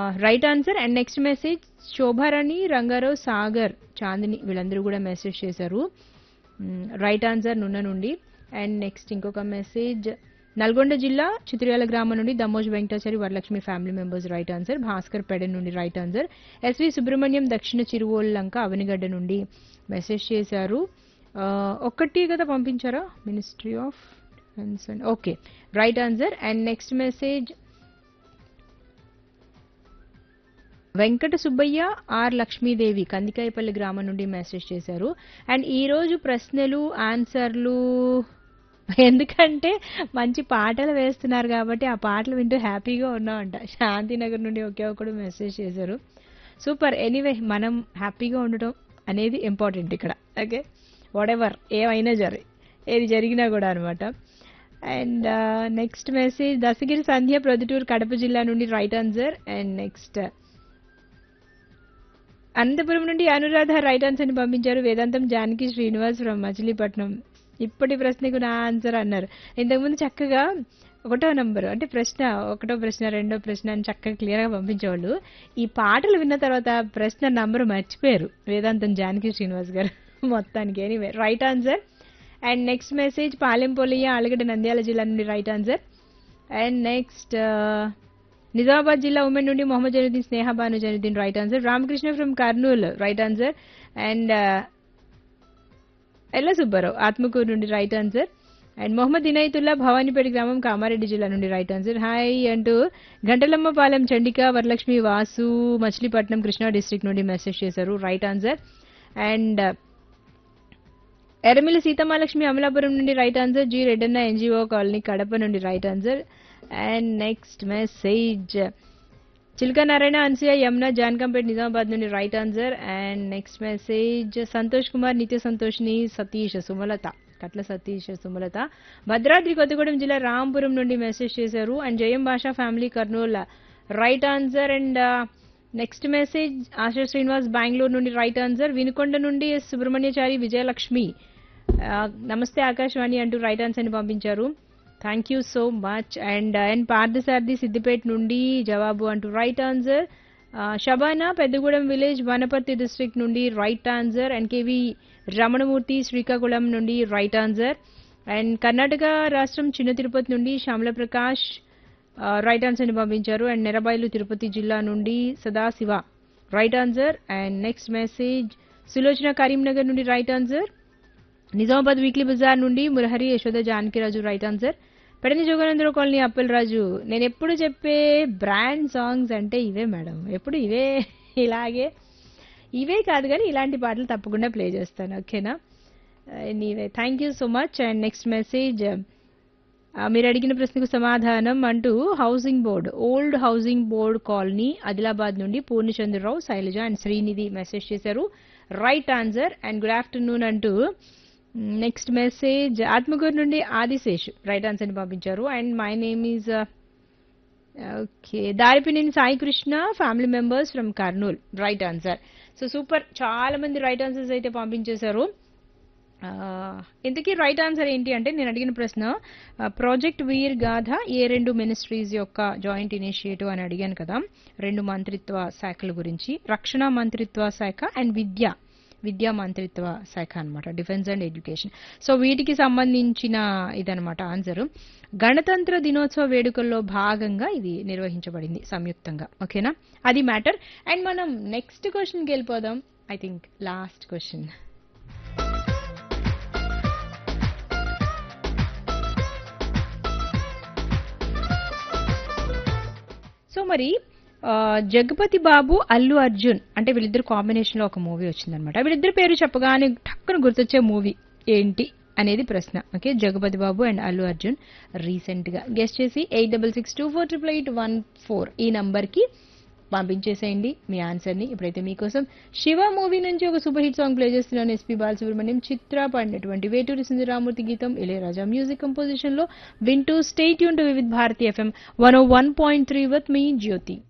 Right answer. And next message Shobharani, Rangarao, Sagar, Chandini వీళ్ళందరూ కూడా message చేశారు. రైట్ ఆన్సర్ నున్న నుండి. అండ్ నెక్స్ట్ ఇంకొక మెసేజ్ నల్గొండ జిల్లా చిత్రియాల గ్రామం నుండి Dammoju Venkatachari Varalakshmi family members right answer. Bhaskar పెడెన్ నుండి రైట్ ఆన్సర్. ఎస్వి సుబ్రహ్మణ్యం దక్షిణ చిరువోల్లంక అవనిగడ్డ నుండి మెసేజ్ చేశారు. ఒక్కటి కదా పంపించారా? Ministry of defence and okay right answer. And next message Venkata Subbaiah are Lakshmidevi Kandikayapalli గ్రామం నుండి మెసేజ్ చేశారు. అండ్ ఈరోజు ప్రశ్నలు ఆన్సర్లు ఎందుకంటే మంచి పాటలు వేస్తున్నారు కాబట్టి ఆ పాటలు వింటూ హ్యాపీగా ఉన్నామంట. శాంతినగర్ నుండి ఒకే ఒకడు మెసేజ్ చేశారు. సూపర్. ఎనీవే మనం హ్యాపీగా ఉండటం అనేది ఇంపార్టెంట్ ఇక్కడ. ఓకే వాట్ ఎవర్ ఏమైనా ఏది జరిగినా కూడా అనమాట. అండ్ నెక్స్ట్ మెసేజ్ దశగిరి సంధ్య ప్రొద్దుటూరు కడప జిల్లా నుండి right answer. And next Anantapuram నుండి అనురాధ రైట్ ఆన్సర్ ని పంపించారు. వేదాంతం జానకి శ్రీనివాస్ ఫ్రమ్ మచిలీపట్నం ఇప్పటి ప్రశ్నకు నా ఆన్సర్ అన్నారు. ఇంతకుముందు చక్కగా ఒకటో నంబరు అంటే ఒకటో ప్రశ్న రెండో ప్రశ్న అని చక్కగా క్లియర్గా పంపించేవాళ్ళు. ఈ పాటలు విన్న తర్వాత ప్రశ్న నంబరు మర్చిపోయారు వేదాంతం జానకి శ్రీనివాస్ గారు మొత్తానికి. Anyway right answer. And next message పాలెంపోలియ Allagadda Nandyal జిల్లా నుండి right answer. And next Nizamabad జిల్లా ఉమెన్ నుండి మొహమ్మద్ జైనుద్దీన్ స్నేహ Banu Zainuddin right answer. Ramakrishna from Kurnool right answer. And ఎల్ల సుబ్బారావు ఆత్మకూరు నుండి right answer. And Mohammed Inayatullah Bhavanipeta గ్రామం కామారెడ్డి జిల్లా నుండి రైట్ ఆన్సర్. హాయ్ అంటూ గంటలమ్మపాలెం చండిక వరలక్ష్మి వాసు మచిలీపట్నం కృష్ణా డిస్ట్రిక్ట్ నుండి మెసేజ్ చేశారు. Right answer. And Erramilli Seethamalakshmi Amalapuram నుండి right answer. G Reddanna NGO colony Kadapa నుండి right answer. And next message Chilka Narayana Anasuya Yamuna Jankampet Nizamabad నుండి right answer. And next message Santosh Kumar నిత్య సంతోష్ని సతీష్ సుమలత కట్ల సతీష్ సుమలత భద్రాద్రి కొత్తగూడెం జిల్లా రాంపురం నుండి మెసేజ్ చేశారు. అండ్ జయం భాషా family Kurnool right answer. And next message ASHA Srinivas Bengaluru నుండి రైట్ ఆన్సర్. వినుకొండ నుండి ఎస్ సుబ్రహ్మణ్యచారి విజయలక్ష్మి నమస్తే ఆకాశవాణి అంటూ రైట్ ఆన్సర్ ని పంపించారు. Thank you so much. And Parthasarathi Siddipet నుండి జవాబు అంటూ right answer. Shabana Peddagudem village Wanaparthy district నుండి right answer. And KV Ramanamurthy Srikakulam నుండి రైట్ ఆన్సర్. అండ్ కర్ణాటక రాష్ట్రం చిన్న తిరుపతి నుండి శ్యామల ప్రకాష్ రైట్ ఆన్సర్ ని పంపించారు. అండ్ నెరబాయిలు తిరుపతి జిల్లా నుండి Sadashiva right answer. And next message Sulochana Karimnagar నుండి right answer. Nizamabad weekly Bazar నుండి Murahari Yashoda Janakiraju right answer. పెడని Jogananda Rao colony Appalaraju నేను ఎప్పుడు చెప్పే బ్రాండ్ సాంగ్స్ అంటే ఇవే మేడం, ఎప్పుడు ఇవే ఇలాగే ఇవే కాదు కానీ ఇలాంటి పాటలు తప్పకుండా ప్లే చేస్తాను. ఓకేనా? Anyway thank you so much. And next message మీరు అడిగిన ప్రశ్నకు సమాధానం అంటూ housing board old housing board colony Adilabad నుండి పూర్ణచంద్రరావు శైలజ అండ్ శ్రీనిధి మెసేజ్ చేశారు. Right answer. And good afternoon అంటూ నెక్స్ట్ మెసేజ్ ఆత్మకూరు నుండి ఆదిశేష్ రైట్ ఆన్సర్ ని పంపించారు. And my name is okay Daripineni Sai Krishna family members from Kurnool right answer. So super, చాలా మంది రైట్ ఆన్సర్స్ అయితే పంపించేశారు. ఇంతకీ రైట్ ఆన్సర్ ఏంటి అంటే నేను అడిగిన ప్రశ్న ప్రాజెక్ట్ వీర్ గాథ ఏ రెండు మినిస్ట్రీస్ యొక్క జాయింట్ ఇనిషియేటివ్ అని అడిగాను కదా. రెండు మంత్రిత్వ శాఖల గురించి, రక్షణ మంత్రిత్వ శాఖ అండ్ విద్యా మంత్రిత్వ శాఖ అనమాట, డిఫెన్స్ అండ్ ఎడ్యుకేషన్. సో వీటికి సంబంధించిన ఇదనమాట ఆన్సర్. గణతంత్ర దినోత్సవ వేడుకల్లో భాగంగా ఇది నిర్వహించబడింది సంయుక్తంగా. ఓకేనా? అది మ్యాటర్. అండ్ మనం నెక్స్ట్ క్వశ్చన్కి వెళ్ళిపోదాం. I think last question. So మరి జగపతి బాబు అల్లు అర్జున్ అంటే వీళ్ళిద్దరు కాంబినేషన్ లో ఒక మూవీ వచ్చిందనమాట. వీళ్ళిద్దరు పేరు చెప్పగానే టక్కున గుర్తొచ్చే మూవీ ఏంటి అనేది ప్రశ్న. Okay, Jagapathi Babu and Allu Arjun recent గా గెస్ట్ చేసి 8662488814 ఈ నంబర్ కి పంపించేసేయండి మీ ఆన్సర్ ని. ఇప్పుడైతే మీకోసం శివ మూవీ నుంచి ఒక సూపర్ హిట్ సాంగ్ ప్లే చేస్తున్నాను. ఎస్పీ బాలసుబ్రహ్మణ్యం చిత్ర పాడినటువంటి వేటూరి సుందరరామూర్తి గీతం ఇళయరాజా మ్యూజిక్ కంపోజిషన్ లో వింటూ stay tune to Vividh Bharati FM 101.3 with me Jyothi.